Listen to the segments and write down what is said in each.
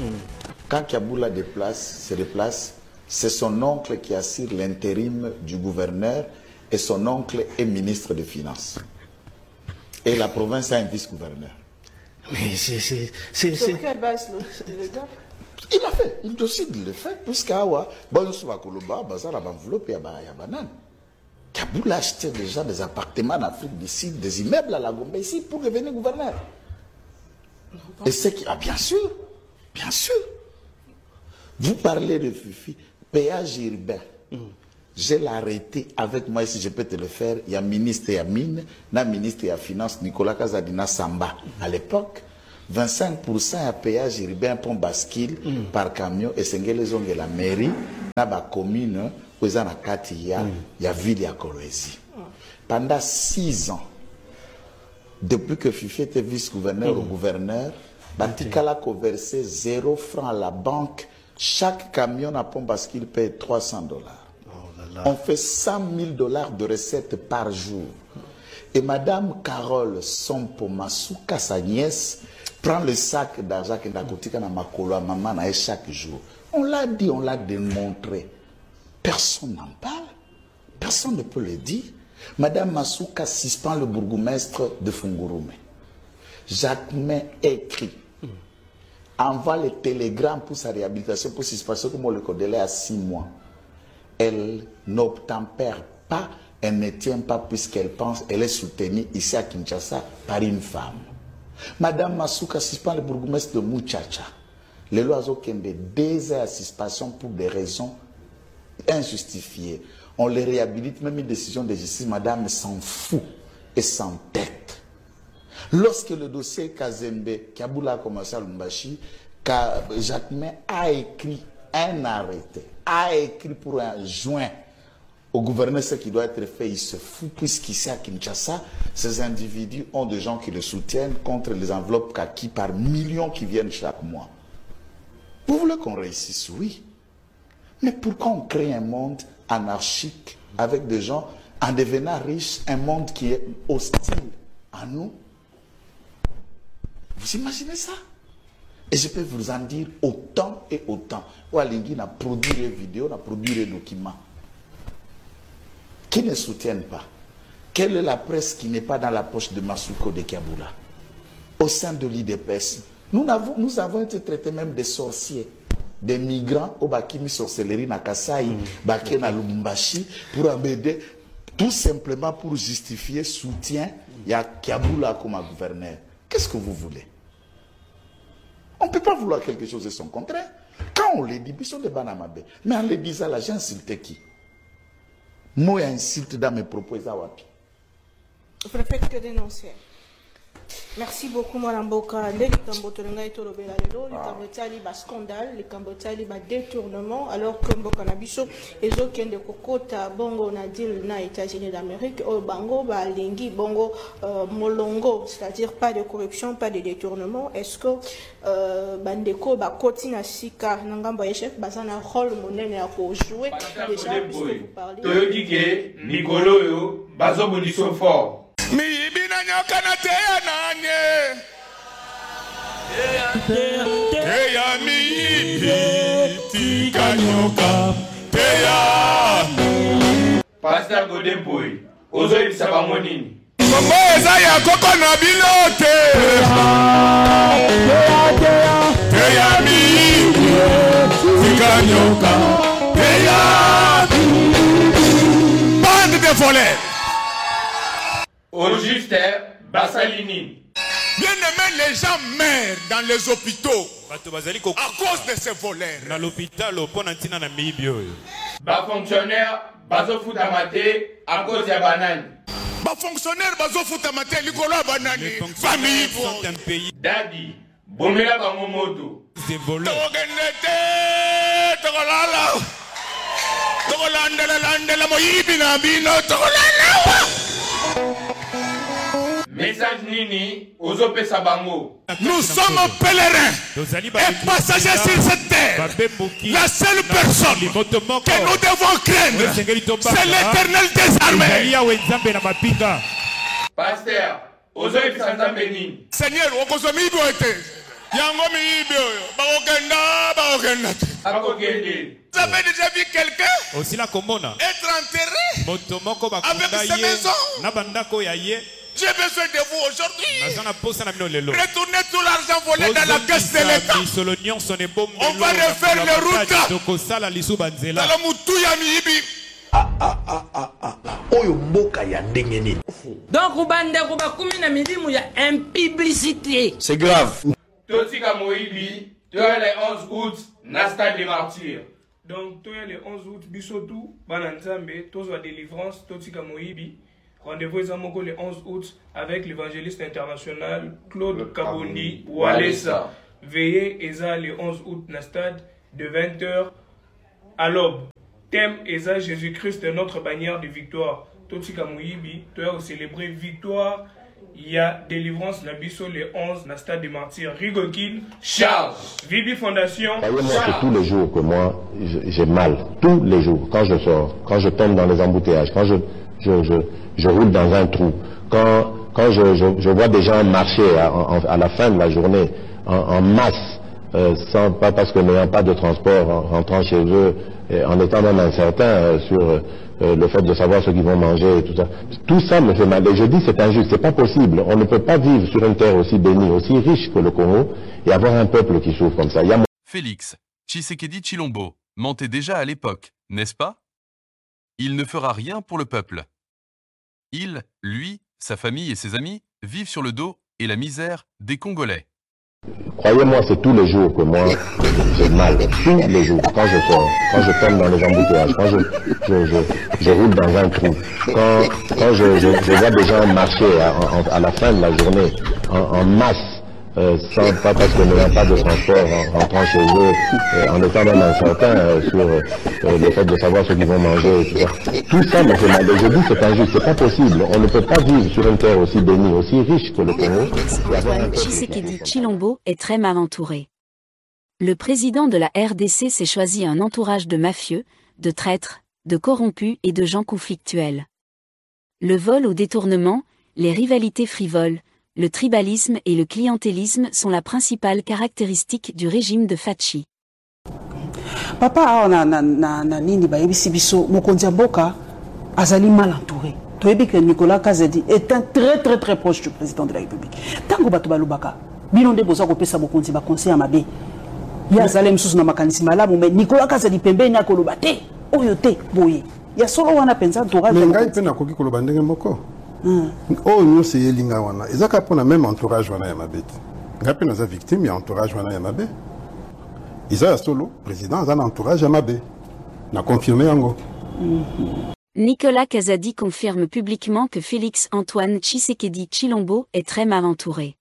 Quand Kaboula se déplace, c'est son oncle qui assure l'intérim du gouverneur et son oncle est ministre des Finances. Et la province a un vice-gouverneur. Mais c'est... Sur quelle base le gars? Il a fait, il décide de le faire, puisqu'Awa, bon, on se va Koloba, Bazar, enveloppe, il y a banane. Kaboula achetait déjà des appartements en Afrique du Sud, des immeubles à la Gombe ici pour devenir gouverneur. Et c'est qui. Ah, bien sûr, bien sûr. Vous parlez de Fifi, péage urbain. Je l'ai arrêté avec moi, si je peux te le faire. Il y a ministre et mine, il ministre et finance, Nicolas Kazadina Samba. À l'époque, 25% à péage urbain pour bascule par camion et c'est la mairie, dans la commune, où il y a ville à Kolwezi. Pendant 6 ans, depuis que Fifi était vice-gouverneur au gouverneur, Batikala a versé 0 francs à la banque. Chaque camion à pont bascule paye $300. On fait $100 000 de recettes par jour. Et Madame Carole Sompo Masuka, sa nièce, prend le sac d'argent que Nakotika na Makolo à maman chaque jour. On l'a dit, on l'a démontré. Personne n'en parle. Personne ne peut le dire. Madame Masuka suspend le bourgmestre de Fungurume. Jacquemin écrit, envoie le télégramme pour sa réhabilitation, pour suspension, comme on le connaît à 6 mois. Elle n'obtempère pas, elle ne tient pas puisqu'elle pense, elle est soutenue ici à Kinshasa par une femme. Madame Masuka suspend le bourgmestre de Muchacha. Les lois ont 2 heures à suspension pour des raisons injustifiées. On les réhabilite, même une décision de justice, madame s'en fout et s'entête. Lorsque le dossier Kazembe, Kaboula a commencé à Lumbashi, Jacquemin a écrit un arrêté, a écrit pour un joint au gouverneur ce qui doit être fait, il se fout, puisqu'ici à Kinshasa, ces individus ont des gens qui le soutiennent contre les enveloppes kaki par millions qui viennent chaque mois. Vous voulez qu'on réussisse? Oui. Mais pourquoi on crée un monde anarchique avec des gens en devenant riches, un monde qui est hostile à nous? Vous imaginez ça? Et je peux vous en dire autant et autant. Oualingi a produit des vidéos, a produit des documents qui ne soutiennent pas. Quelle est la presse qui n'est pas dans la poche de Masuko de Kaboula? Au sein de l'IDPS, nous avons été traités même des sorciers, des migrants au Bakimi sorcellerie na Kasai, Baké na Lubumbashi, pour embêter, tout simplement pour justifier soutien. Il y a Kaboula comme gouverneur. Qu'est-ce que vous voulez? On ne peut pas vouloir quelque chose de son contraire. Quand on le dit, ils sont des banamabe. Mais en le disant, là, j'ai insulté qui? Moi, insulte dans mes propos. Vous ne faites que dénoncer. Merci beaucoup, Mme Boka. Les Cambotolanga et Tolobela, les Cambotali, bas scandale, les Cambotali, bas détournement, alors que Mboka Nabiso, et aucun de Kokota, Bongo, Nadil, na États-Unis d'Amérique, au Bango, Lingi, Bongo, Molongo, c'est-à-dire pas de corruption, pas de détournement. Est-ce que Bandeko, Kotina Sika, Nangamba Echef, Bazana, rôle monnaie à jouer déjà, puisque vous parlez. Toyodike, Nicolo, Bazo Boniso fort. Mi ibina nyoka na teya nanye teya mi ibi tika nyoka teya Pasteur Godemboy, ozo ibisa bango nini? Mambo eza ya koko na bilote teya mi ibi tika nyoka teya bande de voleurs. Au juste, Bassalini. Bien aimé, les gens meurent dans les hôpitaux à cause de ces voleurs. Dans l'hôpital, Bas fonctionnaire, bazo foutamate à cause de banane. Bas fonctionnaire, bazo foutamate likolo banane. Famille sont un pays. Daddy, bomela bangomoto. Des voleurs. Togolala. Togolandela moyibi na bino togolala. Message Nini, Ozope Sabango. Nous sommes pèlerins et passagers sur cette terre. La seule personne que nous devons craindre, c'est l'Éternel des armées. Pasteur, Ozope Sanzambeni. Seigneur, Okozomi doit être. Yango miibi oyo. Bakokenda. Vous avez déjà vu quelqu'un être enterré avec sa maison? J'ai besoin de vous aujourd'hui. Retournez tout l'argent volé dans la caisse de l'État. On va refaire les routes. Donc, il y a une publicité. C'est grave. Totika Moïbi, tu as le 11 août, Nasta des martyrs. Donc, tu as le 11 août, Bissotou, Bananzambe, Tozo délivrance, Totika Moïbi. Rendez-vous le 11 août avec l'évangéliste international Claude Kabondi Walesa. Veillez Eza le 11 août na stade de 20h à l'aube. Thème Eza Jésus-Christ notre bannière de victoire. Totika Moïbi, tu as célébré victoire. Il y a délivrance na biso le 11 na stade des martyrs. Rigokin Charles. Vibi Fondation. C'est tous les jours que moi j'ai mal. Tous les jours. Quand je sors, quand je tombe dans les embouteillages, quand je roule dans un trou. Quand je vois des gens marcher à la fin de la journée en masse, pas parce que n'ayant pas de transport, en rentrant chez eux, en étant même incertain sur le fait de savoir ce qu'ils vont manger et tout ça. Tout ça me fait mal. Et je dis c'est injuste, c'est pas possible. On ne peut pas vivre sur une terre aussi bénie, aussi riche que le Congo et avoir un peuple qui souffre comme ça. Félix Tshisekedi Tshilombo mentait déjà à l'époque, n'est-ce pas? Il ne fera rien pour le peuple. Il, lui, sa famille et ses amis vivent sur le dos et la misère des Congolais. Croyez-moi, c'est tous les jours que moi j'ai mal. Tous les jours. Quand je sors, quand je tombe dans les embouteillages, quand je roule dans un trou, quand je vois des gens marcher à la fin de la journée en masse, pas parce que n'ayant pas de transport, en rentrant chez eux, en étant même incertain sur le fait de savoir ce qu'ils vont manger et tout ça. Tout ça me fait mal. Et je dis c'est injuste, c'est pas possible. On ne peut pas vivre sur une terre aussi bénie, aussi riche que le Congo. Tshisekedi Tshilombo est très mal entouré. Le président de la RDC s'est choisi un entourage de mafieux, de traîtres, de corrompus et de gens conflictuels. Le vol au détournement, les rivalités frivoles, le tribalisme et le clientélisme sont la principale caractéristique du régime de Fachi. Papa na nini ba yebisi biso mokonzi mboka azali mal entouré. Toyebi que Nicolas Kazadi est un très proche du président de la République. Tango bato balobaka bino nde boza kopesa mokonzi ba conseil mabe. Ya zalem susu na makanisi malamu mais Nicolas Kazadi pembeni akoloba te oyo te boye. Ya solo wana penza entourage. Ngai pe na koki koloba ndenge moko. Oh nous c'est yelinga wana. Ezaka pona même entourage wana ya mabe. Ngai pe naza victime ya entourage wana ya mabe. Isa solo président a un entourage à Mabé. N'a confirmé yango. Nicolas Kazadi confirme publiquement que Félix Antoine Tshisekedi Tshilombo est très mal entouré.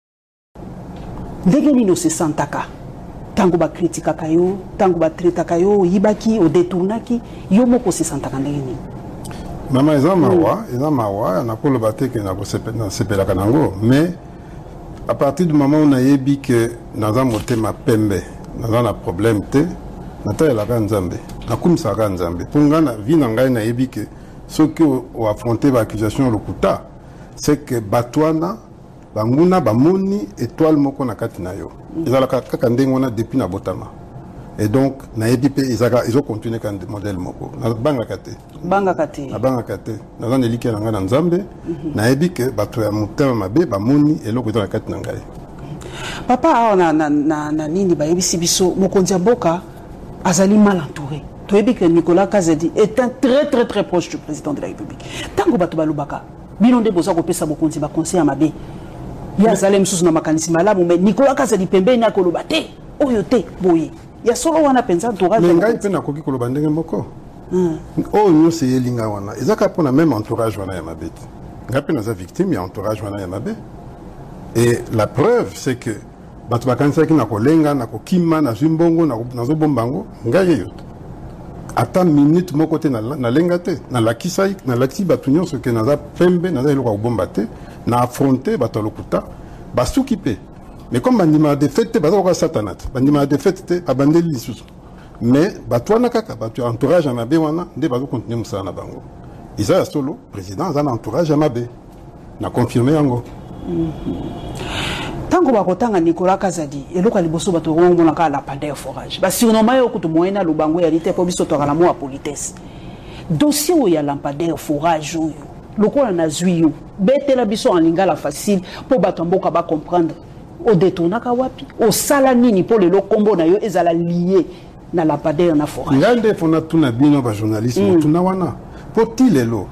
Ndenge no se santaka. Tango ba kritika kayo, tango ba treta kayo, yibaki o détournaki, yo moko se santaka ndenge. Mama eza mawa, na ko lobate ke na ko sepela kanango, mais à partir du moment où on a yebi que naza motema pembe, naza na problème te, nata la Nzambe, na kumisa Nzambe. Pour ngana vi na ngai na yebi que ceux qui ont affronté l'accusation lokuta, c'est que batwana banguna bamoni étoile moko na kati na yo. Ezala kaka ndenge wana depuis na botama. Et donc na yebi pe ils ont continué kan modèle moko. Na banga kate. Banga kate. Na banga kate. Na zana eliki na ngana Nzambe, na yebi que bato ya motema mabe bamoni eloko ezala kati na ngai. Papa na nini ba yebisi biso mokonzi mboka azali mal entouré. Toyebi que Nicolas Kazadi est un très proche du président de la République. Tango bato balobaka bino nde boza kopesa mokonzi ba conseil mabe. Ya zalem susu na makanisi malamu mais Nicolas Kazadi pembeni akoloba te oyo te boye. Ya solo wana penza entourage. Ngai pe na koki koloba ndenge moko. Oh nous c'est yelinga wana. Ezaka pona même entourage wana ya mabe. Ngai pe naza victime ya entourage wana ya mabe. Et la preuve c'est que bato bakanisa ki na kolenga na kokima na zimbongo na zo bombango ngai yo. Ata minute moko te na lenga te na lakisai na lakisi bato nyonso ke naza pembe naza eloko bomba te na affronter bato lokuta basuki pe. Mais comme bandima de fête bato ko satanat bandima de fête te abandeli lisusu. Mais bato wana kaka bato entourage à mabe wana nde bato continuer musala na bango. Isa solo président a un entourage à mabe. Na confirmé yango. Tant qu'on va contenter Nicolas Kazadi, et l'autre liboso bato on a la pandémie forage. Bah surnommé au coup de moyen le bango yalité pour biso la mo à politesse. Dossier où il y a lampadaire forage le quoi on a zui bête la biso en lingala facile pour batomboka ba comprendre. Au détournaka wapi, au salanini pour le combo na yo ezala lié na lampadaire na forage. Ngande fona tuna bino ba journalisme tuna wana. Poti lelo.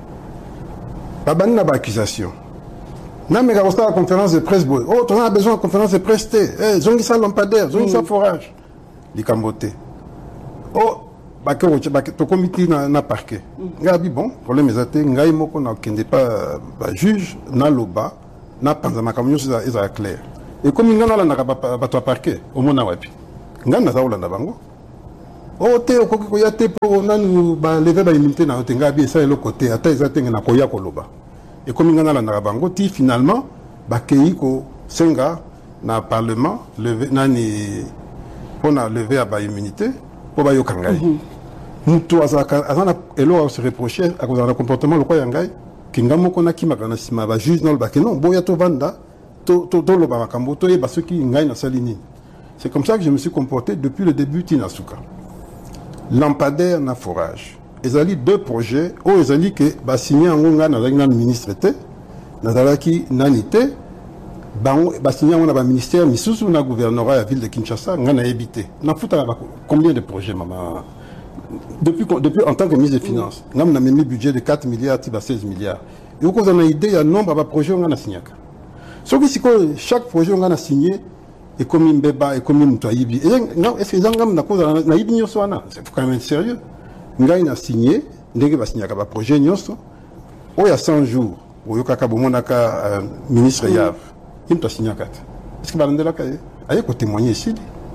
Babani na ba accusation. Non, mais quand on a la conférence de presse, oh, on a besoin de conférence de presse, zongi sa lampadaire, zongi sa forage. Les cambotés. Oh, to comité na parquet. Ngabi bon, problème est até, ngai moko na kende pas juge na loba, na panzama kamyo c'est clair. Et comme ngana la na ba to parquet, au mona wapi. Ngana za olanda bango. Oh, te okoko ya te po nanu ba lever ba immunité na ngabi ça le côté, ata ezate na koya koloba. Et comme il y a la bango, finalement, bakei ko senga na parlement levé nani pour na lever à ba immunité pour ba yokangai. Mutu azana elo se reprocher à cause de comportement le quoi yangai kingamo kona kimaka na sima ba juge na le bakeno boya to vanda to lo ba makambo to yeba ceux qui ngai na salini. C'est comme ça que je me suis comporté depuis le début Tinasuka. Lampadaire na forage. Ils ont deux projets, où ils ont dit que signé en Gonga dans le ministre était, dans nanité, signé en ministère, Missous ou na gouvernorat à la ville de Kinshasa, on a évité. On a foutu combien de projets, maman? Depuis en tant que ministre des Finances, on a mis un budget de 4 milliards, 16 milliards. Et au on a idée, il y a un nombre de projets qu'on a signé. Sauf que chaque projet qu'on a signé, et comme un bébé, et comme un moutoyibi. Est-ce que les gens ont dit que c'est quand même sérieux? Ngai a signé, ndenge va signer un projet nyonso. Il y a 100 jours, où il y a ministre Yav, il a signé 4. Est-ce que vous avez dit que témoigner ici?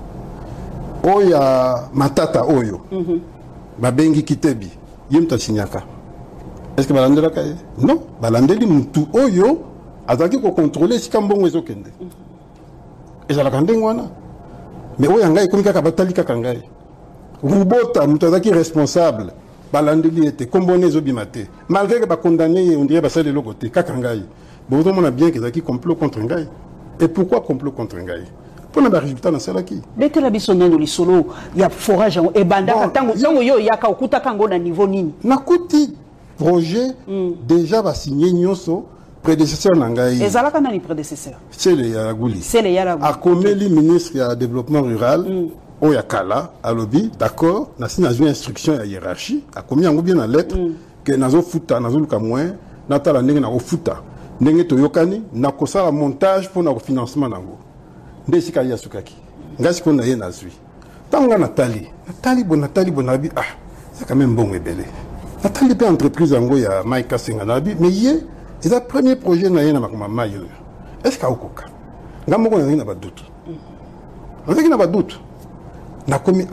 Il y a Matata Oyo, Babengi Kitebi, il a signé 4. Est-ce que vous avez dit? Non, Balandeli Moutou Oyo, a dit qu'on contrôlait si Kambon est au Kende. Et ça l'a gardé, mais il y a un gars qui a batali Kakangai. Rubota, Moutazaki responsable, Balandeli était comboné Zobimate. Malgré que condamné, on dirait que c'est de l'autre côté, Kakangai. Bon, on a bien qu'ils ont complot contre Ngai. Et pourquoi complot contre Ngai? Pour le résultat dans celle qui. Dès que la bison dans le solo, il y a forage et banda, tango yo yaka okuta kango na niveau nini. Nakuti projet déjà va signer Nyoso. Prédécesseur Nangaï. Et Zalaka n'a ni prédécesseur. C'est le Yaragouli. C'est le Yaragouli. A Komeli, ministre du développement rural. Oyakala, à lobby, d'accord, n'a une instruction à hiérarchie, a commis en bien la lettre, que nazo futa, nazo luka moins, natala nenge na futa, nenge toyokani, na kosa la montage pour notre financement nango. Ndesika ya sukaki. Ngasi qu'on a yena zui. Tanga Nathalie Bonabi, ah, c'est quand même bon et belé. Nathalie peut entreprise en go ya Maïka Senganabi, mais hier, c'est le premier projet na yena makoma mayo. Est-ce qu'il y a okoka? Ngamoko na yena ba doute. On sait qu'il n'a pas de doute. Na commis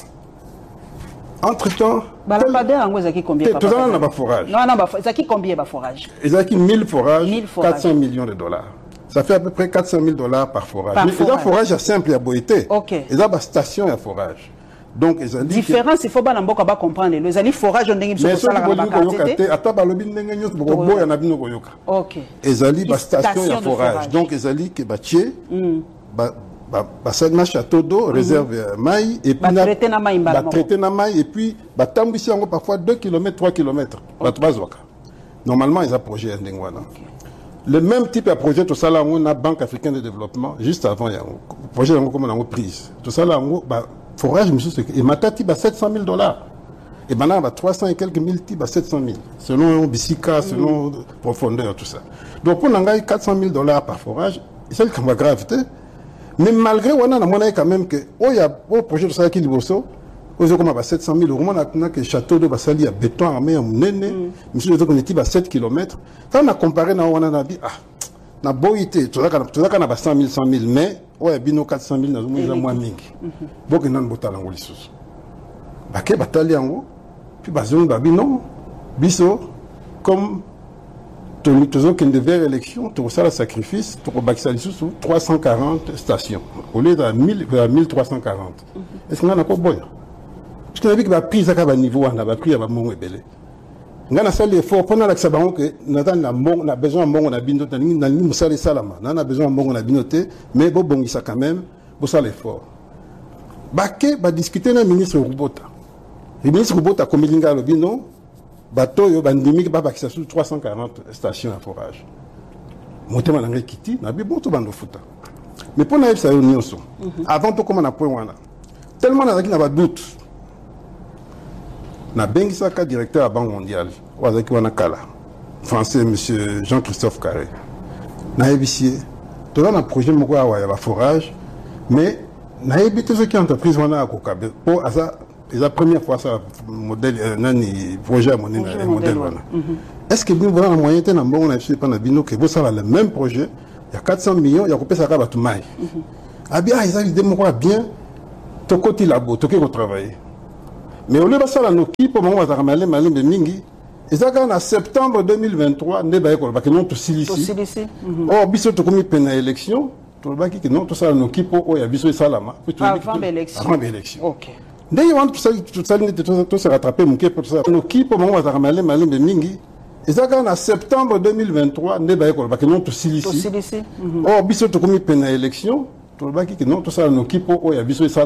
entre temps balapadaire en zaki combien tout ça n'a pas forage non zaki combien ba forage zaki 1000 forages 400 millions de dollars ça fait à peu près 400 000 dollars par forage mais les forage à simple à boité ils ont ba station à forage donc ils ont dit différence il faut ba mboka ba comprendre les ali forage ndenge biso sala ka ba quantité ata ba lobi ndenge nyos boko boya na bino koyoka ils ali ba station à forage donc ils ali ke ba tie basana château d'eau réserve maï et puis traité na maï et puis tambisi yango parfois 2 km 3 km normalement ils ont projet ndengwana le même type de projet tout ça là on a Banque africaine de développement juste avant yango projet yango comme on a prise tout ça là on forage monsieur et matati ba 700 000 dollars et maintenant ba 300 et quelques mille ti ba 700 000 selon bisika selon profondeur tout ça donc pour nangai 400 000 dollars par forage c'est le cas gravité. Mais malgré on a quand même que au projet de ça qui liboso aux comme à 700 000 euros on a que château de Basali à béton armé en nene monsieur on était à 7 km quand on a comparé on a dit ah na boité tout ça qu'on a 100 000 mais ouais bino 400 000 na moins mingi beaucoup nan botala ngoli sous baké batali yango puis bazon babino biso comme toujours qu'il devait élection, tout ça le sacrifice, pour Baxali sous 340 stations, au lieu de 1340. Est-ce qu'on a encore bon? Parce qu'on a vu que la prise à niveau, on a pris à mon belé. ngana sali effort pendant la sabango que na besoin mbongo na bino na ni musali salama na besoin mbongo na bino te mais bo bongisa quand même bo sala effort baké ba discuter na ministre Rubota le ministre Rubota komilinga lo bino bato yo bandimi ba bakisa sur 340 stations à forage motema na ngekiti na bi bon to bando futa mais pour na ça yo nyonso avant to comment na point wana tellement na zaki na ba doute na bengisaka directeur à Banque mondiale wazaki wana kala français monsieur Jean-Christophe Carré na ebisie to na projet moko ya ba forage mais na ebité ce qui entreprise wana akokabe pour asa la première fois ça modèle nani projet à monnaie modèle wana est-ce que vous avez un moyen de mbongo na fille pana bino que vous savez le même projet il y a 400 millions il y a coupé ça ka ba tumai abia ils ont idée moko bien to côté labo to ke travailler mais au lieu de ça, la Noki, pour moi, on va ramener Malim et Mingi. Et ça, en septembre 2023, on va dire que non, tout ici. Or, biso to comme peine à élection, tout le baki que non, tout ça, la Noki, pour y a biso et salama. Avant l'élection. Avant l'élection. Ok. Dès que tout ça, tout se rattraper, mon qui pour ça. Noki, pour moi, on va ramener Malim et Mingi. Et ça, en septembre 2023, on va dire que non, tout ici. Or, biso to comme peine à élection, tout le baki que non, tout ça, la Noki, pour y a biso et salama.